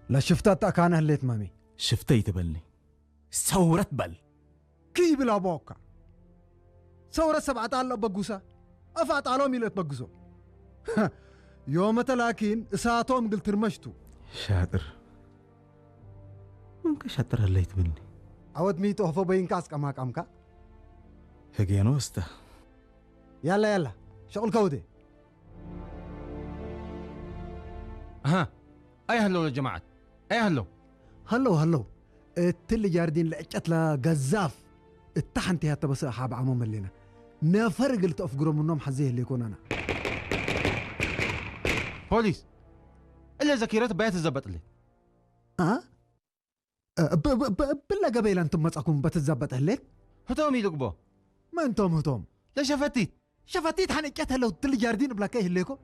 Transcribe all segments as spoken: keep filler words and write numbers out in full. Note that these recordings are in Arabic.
لا شفتات أكانه ليت مامي شفتي تبلني ثورة بل كي بلا بوكا ثورة سبعة على بقوسا أفات على ميلت بقوسو يوم تلاكين إساتهم قلت رمشتو شاطر منك شاطر هليت مني عود ميتو هفو بين كاس كماك أمكا هجيانو استا يلا يلا شغل كودي ها أي هلو يا جماعة أي هلو هلو هلو التل جاردين لأجت لا جزاف التحنتي هات بس حاب عمو ملينا نفرق اللي تفقروا منهم حزيه اللي يكون أنا بوليس إلا ذكيرات بيات الزبط لي أه؟ ب ب ب بالله قبيل أنتم مسأكم بتتزبط هلك هتوم يدقبو ما أنتم هتوم لا شفتيت شفتيت حنكتها لو التل جاردين بلا كيه الليكو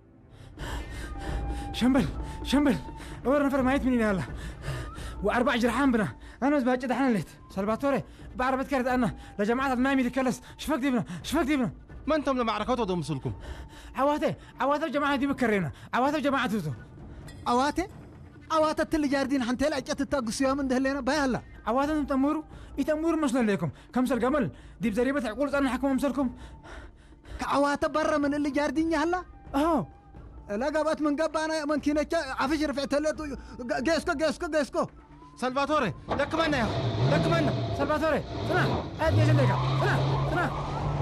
شمبل شمبل أول نفر ما يتمنين هلا وأربع جرحان بنا أنا بس بهجد حنا ليت سلفاتوري بعرف أذكرت أنا لجماعة مامي تكلس شفك ديبنا شفك ديبنا ما أنتم لمعركات وضم مسلكم عواته عواته جماعة دي مكرينا عواته جماعة توتو عواته عواته التل جاردين حنتي لأجت التاقص يوم ده اللينا بهلا عواته تموروا يتموروا مثلا ليكم كم سر قمل دي بزريبة عقول أنا حكم مسلكم عواته برا من اللي جاردين هلا أهو لا قبت من قبل أنا من كنا عفش رفعت له جيسكو جيسكو جيسكو سلفاتوري لك منا يا لك منا سلفاتوري سنا أدي جندك سنا سنا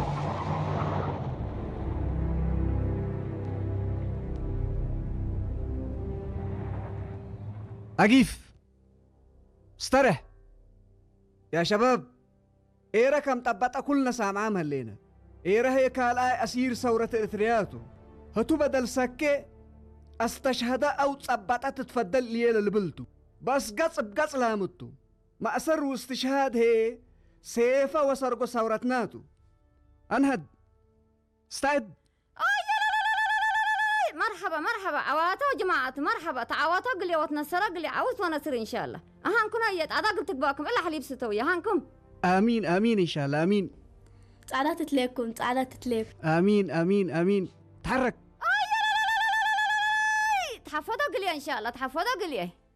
أقيف استرح يا شباب إيرا كم طبطا كلنا سامعة مهلينا إيرا هي كالا أسير ثورة إثرياتو هتو بدل سكة استشهد أو طبطا تتفضل ليلة لبلتو بس قص بقص لامتو ما أسر واستشهاد هي سيفا وسرقو ثورتناتو أنهد استعد مرحبا مرحبا عواتا وجماعة مرحبا تعواتا قلي وتنسر قلي عاوز ونسر إن شاء الله أهانكم هيت عدا قلت باكم إلا حليب ستوي أهانكم آمين آمين إن شاء الله آمين تعالى تتليكم تعالى تتليك آمين آمين آمين تحرك تحفظوا قلي إن شاء الله تحفظوا قلي